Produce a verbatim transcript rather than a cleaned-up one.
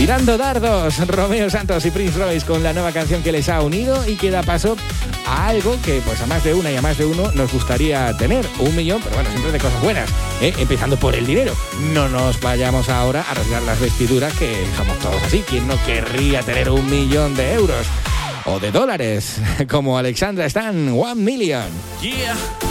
Tirando dardos, Romeo Santos y Prince Royce con la nueva canción que les ha unido y que da paso a algo que pues a más de una y a más de uno nos gustaría tener. Un millón, pero bueno, siempre de cosas buenas, ¿eh? Empezando por el dinero. No nos vayamos ahora a rasgar las vestiduras, que somos todos así. ¿Quién no querría tener un millón de euros? O de dólares, como Alexandra Stan, One Million. Yeah.